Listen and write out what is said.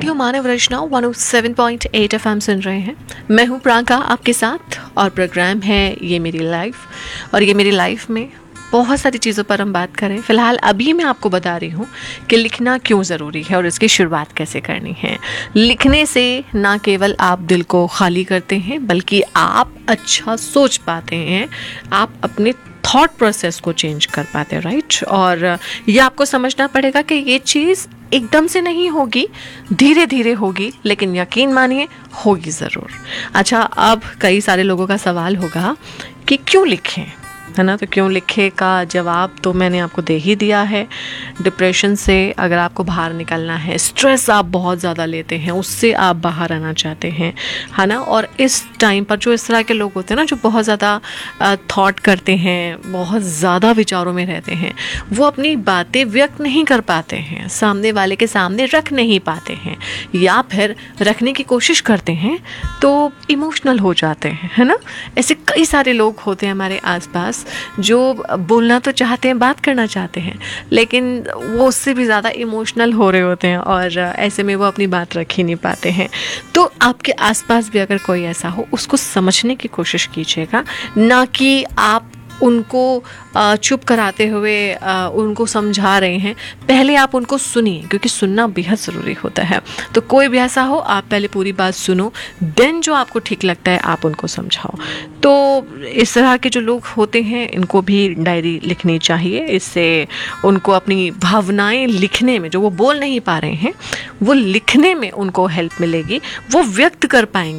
Radio मानव रचना 107.8 FM सुन रहे हैं। मैं हूं प्रांका आपके साथ और प्रोग्राम है ये मेरी लाइफ। और ये मेरी लाइफ में बहुत सारी चीज़ों पर हम बात करें। फ़िलहाल अभी मैं आपको बता रही हूँ कि लिखना क्यों ज़रूरी है और इसकी शुरुआत कैसे करनी है। लिखने से ना केवल आप दिल को खाली करते हैं बल्कि आप अच्छा सोच पाते हैं, आप अपने थॉट प्रोसेस को चेंज कर पाते हैं, राइट। और ये आपको समझना पड़ेगा कि ये चीज़ एकदम से नहीं होगी, धीरे धीरे होगी, लेकिन यकीन मानिए होगी ज़रूर। अच्छा, अब कई सारे लोगों का सवाल होगा कि क्यों लिखें, है ना। तो क्यों लिखे का जवाब तो मैंने आपको दे ही दिया है। डिप्रेशन से अगर आपको बाहर निकलना है, स्ट्रेस आप बहुत ज़्यादा लेते हैं, उससे आप बाहर आना चाहते हैं, है ना। और इस टाइम पर जो इस तरह के लोग होते हैं ना, जो बहुत ज़्यादा थॉट करते हैं, बहुत ज़्यादा विचारों में रहते हैं, वो अपनी बातें व्यक्त नहीं कर पाते हैं, सामने वाले के सामने रख नहीं पाते हैं, या फिर रखने की कोशिश करते हैं तो इमोशनल हो जाते हैं, है ना। ऐसे कई सारे लोग होते हैं हमारे आसपास जो बोलना तो चाहते हैं, बात करना चाहते हैं, लेकिन वो उससे भी ज़्यादा इमोशनल हो रहे होते हैं और ऐसे में वो अपनी बात रख ही नहीं पाते हैं। तो आपके आसपास भी अगर कोई ऐसा हो, उसको समझने की कोशिश कीजिएगा, ना कि आप उनको चुप कराते हुए उनको समझा रहे हैं। पहले आप उनको सुनिए, क्योंकि सुनना बेहद ज़रूरी होता है। तो कोई भी ऐसा हो, आप पहले पूरी बात सुनो, देन जो आपको ठीक लगता है आप उनको समझाओ। तो इस तरह के जो लोग होते हैं, इनको भी डायरी लिखनी चाहिए। इससे उनको अपनी भावनाएं लिखने में, जो वो बोल नहीं पा रहे हैं, वो लिखने में उनको हेल्प मिलेगी, वो व्यक्त कर पाएंगे